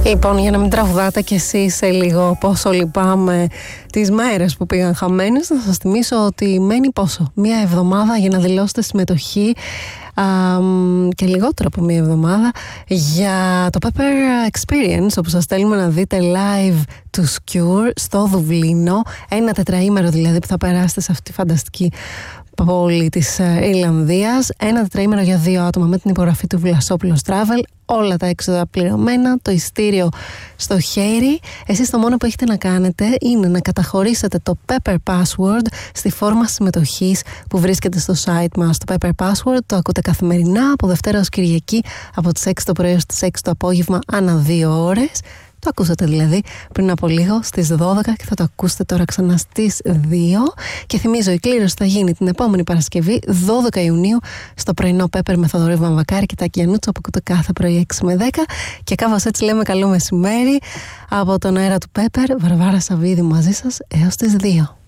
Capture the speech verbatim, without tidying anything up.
Λοιπόν, για να μην τραγουδάτε κι εσείς σε λίγο πόσο λυπάμαι τις μέρες που πήγαν χαμένες, να σας θυμίσω ότι μένει πόσο, μία εβδομάδα για να δηλώσετε συμμετοχή α, και λιγότερο από μία εβδομάδα για το Pepper Experience, όπου σας θέλουμε να δείτε live τους Cure στο Δουβλίνο, ένα τετραήμερο δηλαδή που θα περάσετε σε αυτή τη φανταστική πόλη της Ιρλανδίας, ένα τετραήμερο για δύο άτομα με την υπογραφή του Βλασόπουλος Travel, όλα τα έξοδα πληρωμένα, το ειστήριο στο χέρι. Εσείς το μόνο που έχετε να κάνετε είναι να καταχωρήσετε το Pepper Password στη φόρμα συμμετοχής που βρίσκεται στο site μας. Το Pepper Password το ακούτε καθημερινά από Δευτέρα ως Κυριακή από τις έξι το πρωί ως τις έξι το απόγευμα ανά δύο ώρες. Το ακούσατε δηλαδή πριν από λίγο στις δώδεκα και θα το ακούσετε τώρα ξανά στις δύο. Και θυμίζω, η κλήρωση θα γίνει την επόμενη Παρασκευή δώδεκα Ιουνίου στο πρωινό Pepper με Θοδωρή Βαμβακάρη και Τάκη Γιαννούτσο, που ακούτε κάθε πρωί έξι με δέκα. Και κάπως έτσι λέμε καλό μεσημέρι από τον αέρα του Pepper. Βαρβάρα Σαββίδη μαζί σας έως τις δύο.